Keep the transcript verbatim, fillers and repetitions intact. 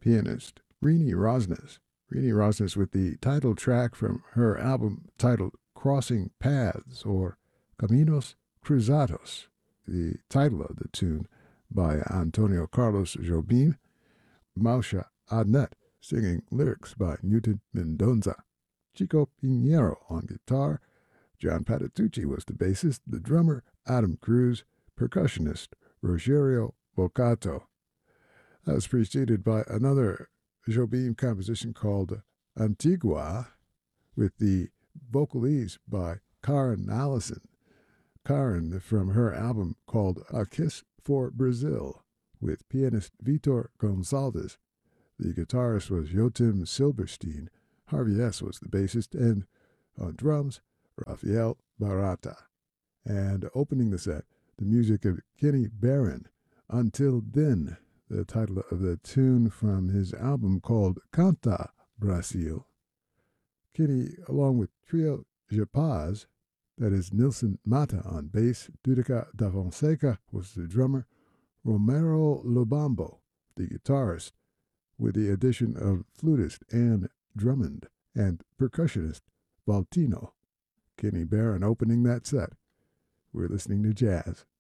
pianist Rini Rosnes. Rini Rosnes with the title track from her album titled Crossing Paths or Caminos Cruzados, the title of the tune by Antonio Carlos Jobim, Mausha Adnet singing lyrics by Newton Mendoza, Chico Pinheiro on guitar, John Patitucci was the bassist, the drummer Adam Cruz, percussionist Rogerio Bocato. That was preceded by another Jobim composition called Antigua with the vocalese by Karen Allison. Karen from her album called A Kiss for Brazil with pianist Vitor Gonçalves. The guitarist was Jotim Silberstein. Harvey S. was the bassist, and on drums, Rafael Barata. And opening the set, the music of Kenny Barron, Until Then, the title of the tune from his album called Canta Brasil. Kenny, along with Trio Japaz, that is Nilson Mata on bass, Dudica da Fonseca was the drummer, Romero Lobambo, the guitarist, with the addition of flutist Ann Drummond and percussionist Valtino. Kenny Barron opening that set. We're listening to jazz